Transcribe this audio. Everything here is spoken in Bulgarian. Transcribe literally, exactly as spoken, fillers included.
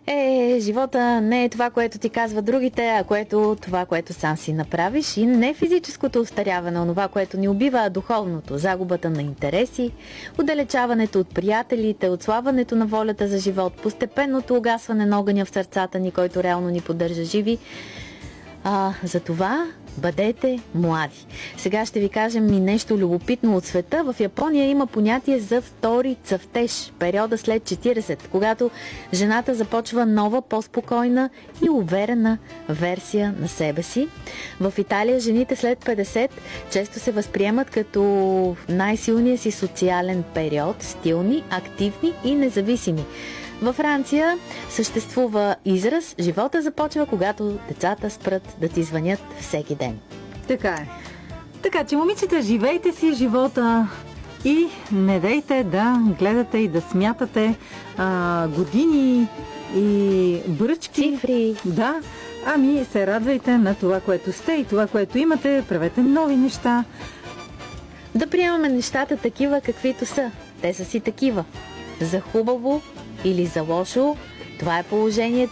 Е, живота не е това, което ти казва другите, а което това, което сам си направиш. И не физическото устаряване, онова, което ни убива, а духовното, загубата на интереси, отдалечаването от приятелите, отслабването на волята за живот, постепенното угасване на огъня в сърцата ни, който реално ни поддържа живи. А, за това бъдете млади. Сега ще ви кажем и нещо любопитно от света. В Япония има понятие за втори цъфтеж, периода след четиридесет, когато жената започва нова, по-спокойна и уверена версия на себе си. В Италия жените след петдесет често се възприемат като най-силния си социален период, стилни, активни и независими. Във Франция съществува израз «Живота започва, когато децата спрат да ти звънят всеки ден». Така е. Така че, момичета, живейте си живота и не дейте да гледате и да смятате а, години и бръчки. Цифри. Да, ами се радвайте на това, което сте и това, което имате. Правете нови неща. Да приемаме нещата такива, каквито са. Те са си такива. За хубаво или за лошо, това е положението.